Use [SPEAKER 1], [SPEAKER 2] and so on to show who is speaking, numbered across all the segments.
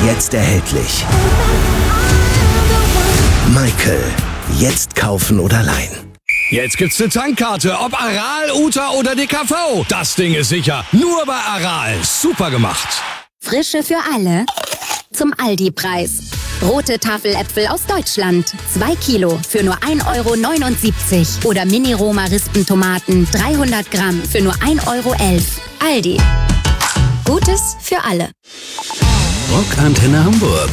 [SPEAKER 1] jetzt erhältlich. Michael, jetzt kaufen oder leihen.
[SPEAKER 2] Jetzt gibt's eine Tankkarte, ob Aral, Uta oder DKV. Das Ding ist sicher. Nur bei Aral. Super gemacht.
[SPEAKER 3] Frische für alle. Zum Aldi-Preis. Rote Tafeläpfel aus Deutschland. 2 Kilo für nur 1,79 €. Oder Mini-Roma-Rispentomaten 300 Gramm für nur 1,11 €. Aldi. Gutes für alle.
[SPEAKER 1] Rockantenne Hamburg.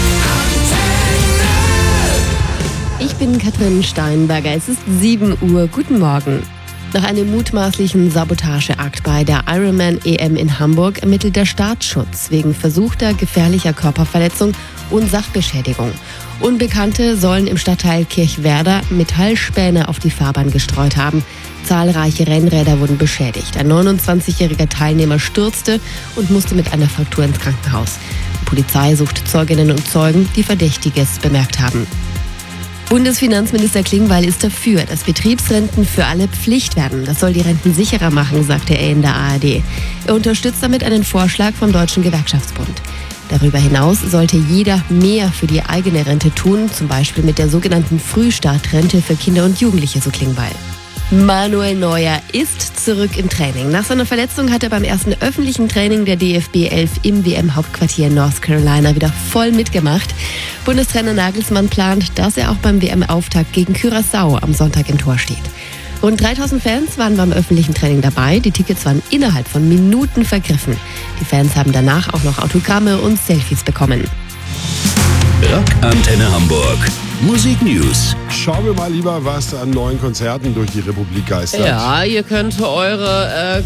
[SPEAKER 4] Ich bin Katrin Steinberger. Es ist 7 Uhr. Guten Morgen. Nach einem mutmaßlichen Sabotageakt bei der Ironman EM in Hamburg ermittelt der Staatsschutz wegen versuchter gefährlicher Körperverletzung und Sachbeschädigung. Unbekannte sollen im Stadtteil Kirchwerder Metallspäne auf die Fahrbahn gestreut haben. Zahlreiche Rennräder wurden beschädigt. Ein 29-jähriger Teilnehmer stürzte und musste mit einer Fraktur ins Krankenhaus. Die Polizei sucht Zeuginnen und Zeugen, die Verdächtiges bemerkt haben. Bundesfinanzminister Klingbeil ist dafür, dass Betriebsrenten für alle Pflicht werden. Das soll die Renten sicherer machen, sagte er in der ARD. Er unterstützt damit einen Vorschlag vom Deutschen Gewerkschaftsbund. Darüber hinaus sollte jeder mehr für die eigene Rente tun, zum Beispiel mit der sogenannten Frühstartrente für Kinder und Jugendliche, so Klingbeil. Manuel Neuer ist zurück im Training. Nach seiner Verletzung hat er beim ersten öffentlichen Training der DFB 11 im WM-Hauptquartier North Carolina wieder voll mitgemacht. Bundestrainer Nagelsmann plant, dass er auch beim WM-Auftakt gegen Curaçao am Sonntag im Tor steht. Rund 3000 Fans waren beim öffentlichen Training dabei. Die Tickets waren innerhalb von Minuten vergriffen. Die Fans haben danach auch noch Autogramme und Selfies bekommen.
[SPEAKER 1] Rockantenne Hamburg. Musik News.
[SPEAKER 5] Schauen wir mal lieber, was an neuen Konzerten durch die Republik geistert.
[SPEAKER 6] Ja, ihr könnt eure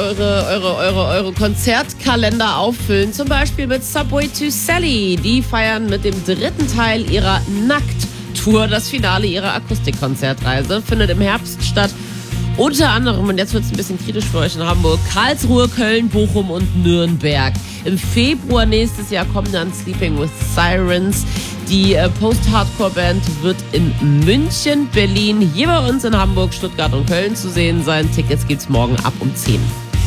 [SPEAKER 6] Konzertkalender auffüllen. Zum Beispiel mit Subway to Sally. Die feiern mit dem 3. Teil ihrer Nackt-Tour das Finale ihrer Akustikkonzertreise. Findet im Herbst statt. Unter anderem, und jetzt wird es ein bisschen kritisch für euch in Hamburg, Karlsruhe, Köln, Bochum und Nürnberg. Im Februar nächstes Jahr kommen dann Sleeping with Sirens. Die Post-Hardcore-Band wird in München, Berlin, hier bei uns in Hamburg, Stuttgart und Köln zu sehen sein. Tickets gibt's morgen ab um 10.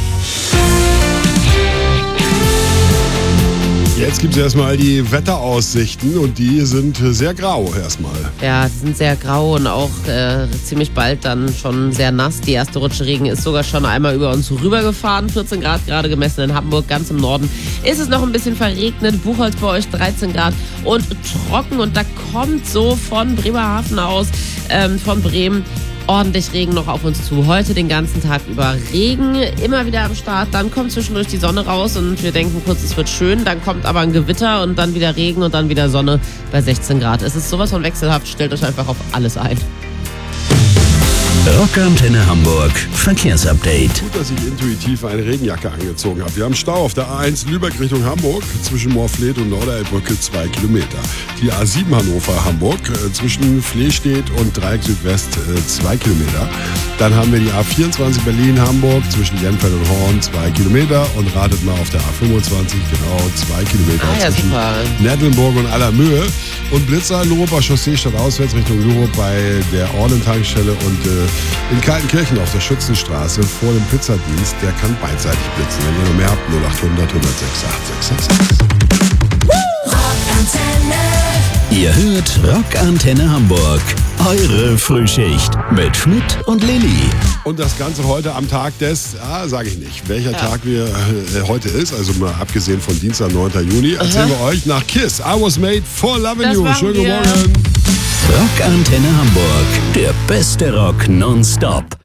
[SPEAKER 5] Jetzt gibt es erstmal die Wetteraussichten und die sind sehr grau erstmal.
[SPEAKER 6] Ja, die sind sehr grau und auch ziemlich bald dann schon sehr nass. Die erste Rutsche Regen ist sogar schon einmal über uns rübergefahren. 14 Grad gerade gemessen in Hamburg, ganz im Norden ist es noch ein bisschen verregnet. Buchholz bei euch 13 Grad und trocken. Und da kommt so von Bremerhaven aus, von Bremen, ordentlich Regen noch auf uns zu. Heute den ganzen Tag über Regen, immer wieder am Start. Dann kommt zwischendurch die Sonne raus und wir denken kurz, es wird schön. Dann kommt aber ein Gewitter und dann wieder Regen und dann wieder Sonne bei 16 Grad. Es ist sowas von wechselhaft. Stellt euch einfach auf alles ein.
[SPEAKER 1] Rockantenne Hamburg. Verkehrsupdate.
[SPEAKER 5] Gut, dass ich intuitiv eine Regenjacke angezogen habe. Wir haben Stau auf der A1 Lübeck Richtung Hamburg zwischen Moorfleet und Norderelbbrücke 2 Kilometer. Die A7 Hannover-Hamburg zwischen Flehstedt und Dreieck Südwest 2 Kilometer. Dann haben wir die A24 Berlin-Hamburg zwischen Jenfeld und Horn 2 Kilometer. Und ratet mal auf der A25 genau 2 Kilometer zwischen
[SPEAKER 6] super.
[SPEAKER 5] Nettlenburg und Allermöhe. Und Blitzer, Luruper Chaussee statt auswärts Richtung Lurup bei der Orden-Tankstelle und in Kaltenkirchen auf der Schützenstraße vor dem Pizzadienst. Der kann beidseitig blitzen. Wenn ihr noch mehr habt, 0800 106 8666.
[SPEAKER 1] Ihr hört Rockantenne Hamburg. Eure Frühschicht mit Schmidt und Lilly.
[SPEAKER 5] Und das Ganze heute am Tag des, sage ich nicht, welcher Tag wir heute ist, also mal abgesehen von Dienstag, 9. Juni, erzählen wir euch nach KISS. I was made for loving you. Schönen guten Morgen.
[SPEAKER 1] Rockantenne Hamburg. Der beste Rock nonstop.